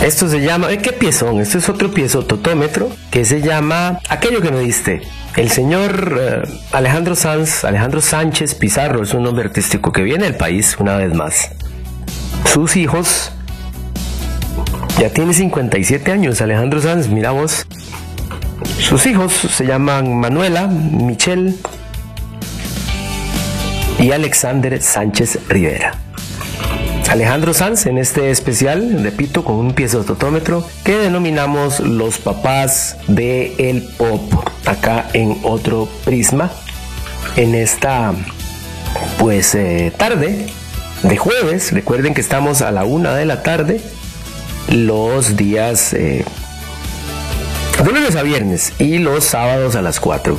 Esto se llama, ¿qué piezón? Este es otro piezototómetro que se llama aquello que me diste. El señor Alejandro Sánchez Pizarro es un nombre artístico que viene del país una vez más. Sus hijos, ya tiene 57 años Alejandro Sanz, mira vos. Sus hijos se llaman Manuela, Michelle y Alexander Sánchez Rivera. Alejandro Sanz en este especial, repito, con un piezototómetro que denominamos los papás del pop, acá en otro prisma, en esta pues tarde de jueves. Recuerden que estamos a la 1 de la tarde los días de lunes a viernes y los sábados a las 4.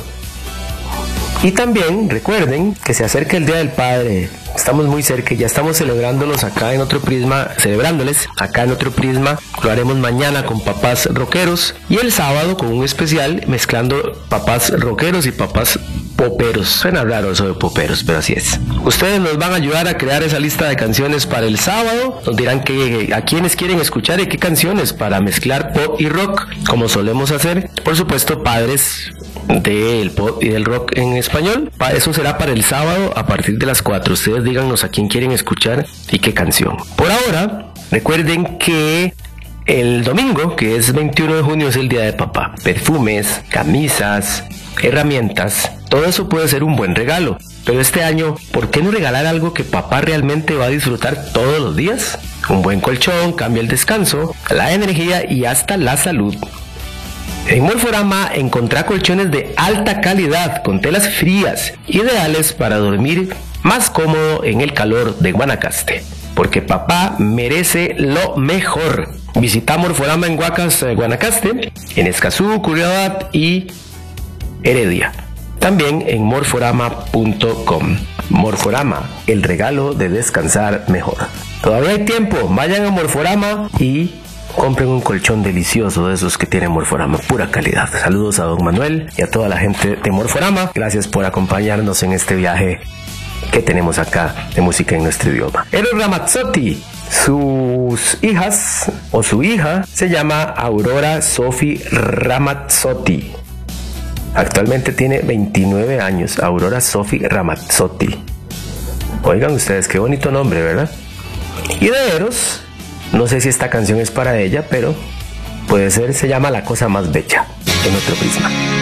Y también recuerden que se acerca el Día del Padre. Estamos muy cerca, ya estamos celebrándolos acá en otro prisma, celebrándoles acá en otro prisma. Lo haremos mañana con papás rockeros y el sábado con un especial mezclando papás rockeros y papás poperos. Suena raro eso de poperos, pero así es. Ustedes nos van a ayudar a crear esa lista de canciones para el sábado. Nos dirán a quienes quieren escuchar y qué canciones para mezclar pop y rock, como solemos hacer. Por supuesto, padres del pop y del rock en español. Eso será para el sábado a partir de las 4. Ustedes díganos a quién quieren escuchar y qué canción. Por ahora, recuerden que el domingo, que es 21 de junio, es el Día de Papá. Perfumes, camisas, herramientas, todo eso puede ser un buen regalo. Pero este año, ¿por qué no regalar algo que papá realmente va a disfrutar todos los días? Un buen colchón cambia el descanso, la energía y hasta la salud. En Morforama encontrá colchones de alta calidad con telas frías, ideales para dormir más cómodo en el calor de Guanacaste, porque papá merece lo mejor. Visita Morforama en Huacas, Guanacaste, en Escazú, Curridabat y Heredia. También en morforama.com. Morforama, el regalo de descansar mejor. Todavía hay tiempo, vayan a Morforama y compren un colchón delicioso de esos que tiene Morforama, pura calidad. Saludos a don Manuel y a toda la gente de Morforama. Gracias por acompañarnos en este viaje que tenemos acá de música en nuestro idioma. Eros Ramazzotti, sus hijas o su hija se llama Aurora Sophie Ramazzotti. Actualmente tiene 29 años, Aurora Sophie Ramazzotti. Oigan ustedes, qué bonito nombre, ¿verdad? Y de Eros, no sé si esta canción es para ella, pero puede ser, se llama La Cosa Más Bella, en otro prisma.